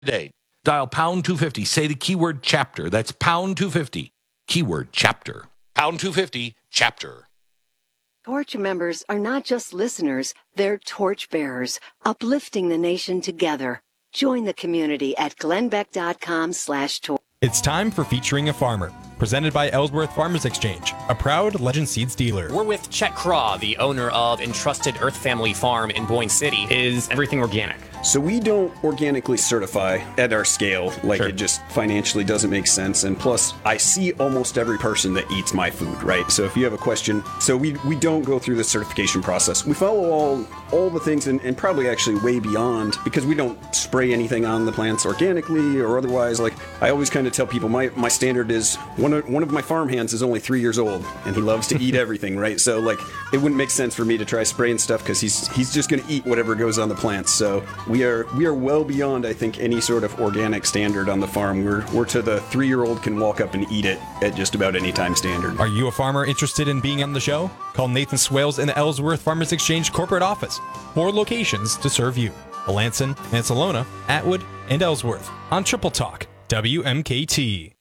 today. Dial pound 250. Say the keyword chapter. That's pound 250. Keyword chapter. Pound 250 chapter. Torch members are not just listeners, they're torch bearers, uplifting the nation together. Join the community at glenbeck.com/torch. It's time for Featuring a Farmer, presented by Ellsworth Farmers Exchange, a proud Legend Seeds dealer. We're with Chet Craw, the owner of Entrusted Earth Family Farm in Boyne City. Is everything organic? So we don't organically certify at our scale, It just financially doesn't make sense. And plus, I see almost every person that eats my food, right? So if you have a question, so we don't go through the certification process. We follow all the things and probably actually way beyond, because we don't spray anything on the plants organically or otherwise. I always kind of tell people my standard is one of my farm hands is only 3 years old and he loves to eat everything, right? So it wouldn't make sense for me to try spraying stuff because he's just going to eat whatever goes on the plants. So we are well beyond, I think, any sort of organic standard on the farm. We're to the 3-year-old can walk up and eat it at just about any time standard. Are you a farmer interested in being on the show? Call Nathan Swales in the Ellsworth Farmers Exchange corporate office. 4 locations to serve you: Melanson, Mansalona, Atwood, and Ellsworth. On Triple Talk, WMKT.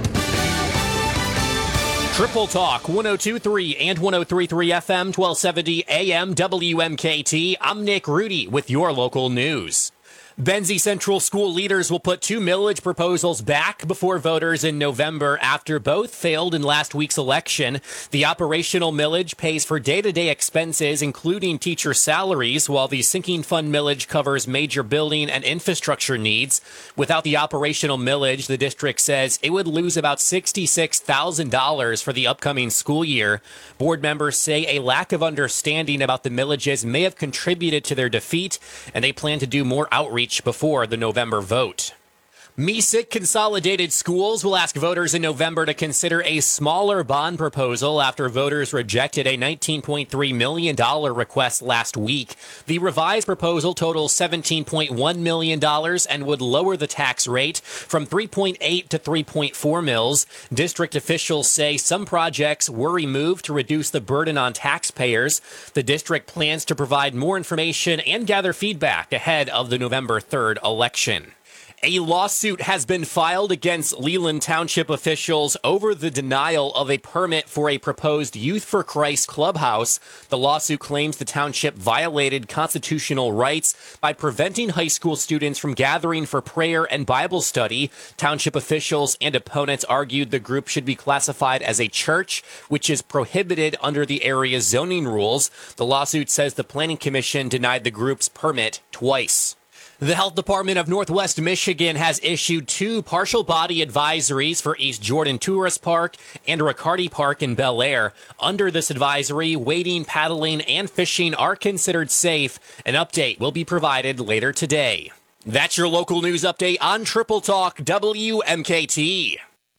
Triple Talk, 102.3 and 103.3 FM, 1270 AM, WMKT. I'm Nick Rudy with your local news. Benzie Central school leaders will put 2 millage proposals back before voters in November after both failed in last week's election. The operational millage pays for day-to-day expenses, including teacher salaries, while the sinking fund millage covers major building and infrastructure needs. Without the operational millage, the district says it would lose about $66,000 for the upcoming school year. Board members say a lack of understanding about the millages may have contributed to their defeat, and they plan to do more outreach before the November vote. MESIC Consolidated Schools will ask voters in November to consider a smaller bond proposal after voters rejected a $19.3 million request last week. The revised proposal totals $17.1 million and would lower the tax rate from 3.8 to 3.4 mils. District officials say some projects were removed to reduce the burden on taxpayers. The district plans to provide more information and gather feedback ahead of the November 3rd election. A lawsuit has been filed against Leland Township officials over the denial of a permit for a proposed Youth for Christ clubhouse. The lawsuit claims the township violated constitutional rights by preventing high school students from gathering for prayer and Bible study. Township officials and opponents argued the group should be classified as a church, which is prohibited under the area's zoning rules. The lawsuit says the Planning Commission denied the group's permit twice. The Health Department of Northwest Michigan has issued 2 partial body advisories for East Jordan Tourist Park and Riccardi Park in Bel Air. Under this advisory, wading, paddling, and fishing are considered safe. An update will be provided later today. That's your local news update on Triple Talk WMKT.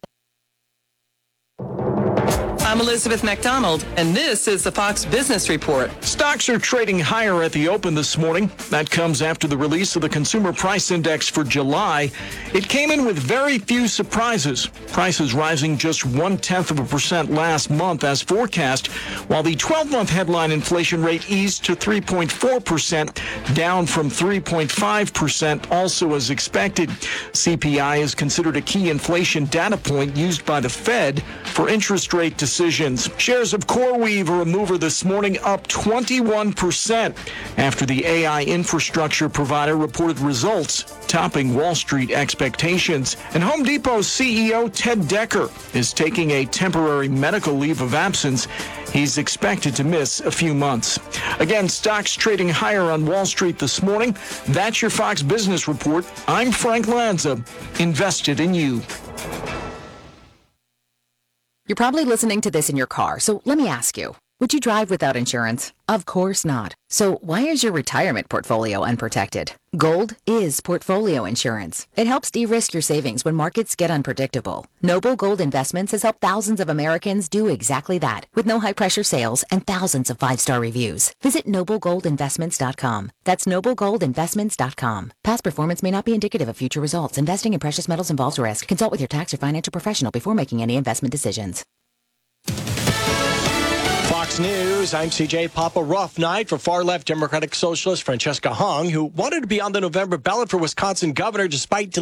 I'm Elizabeth McDonald, and this is the Fox Business Report. Stocks are trading higher at the open this morning. That comes after the release of the Consumer Price Index for July. It came in with very few surprises. Prices rising just 0.1% last month as forecast, while the 12-month headline inflation rate eased to 3.4%, down from 3.5% also as expected. CPI is considered a key inflation data point used by the Fed for interest rate decisions. Shares of CoreWeave are a mover this morning, up 21% after the AI infrastructure provider reported results topping Wall Street expectations. And Home Depot's CEO Ted Decker is taking a temporary medical leave of absence. He's expected to miss a few months. Again, stocks trading higher on Wall Street this morning. That's your Fox Business Report. I'm Frank Lanza, invested in you. You're probably listening to this in your car, so let me ask you, would you drive without insurance? Of course not. So why is your retirement portfolio unprotected? Gold is portfolio insurance. It helps de-risk your savings when markets get unpredictable. Noble Gold Investments has helped thousands of Americans do exactly that, with no high-pressure sales and thousands of 5-star reviews. Visit noblegoldinvestments.com. That's noblegoldinvestments.com. Past performance may not be indicative of future results. Investing in precious metals involves risk. Consult with your tax or financial professional before making any investment decisions. Fox Fox News, I'm CJ Papa. Rough night for far-left Democratic Socialist Francesca Hung, who wanted to be on the November ballot for Wisconsin governor despite